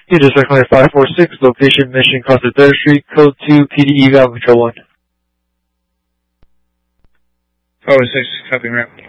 You just recorded 546, location Mission Crossing 3rd Street, code 2, PDE valve control 1. 406, copy, ramp.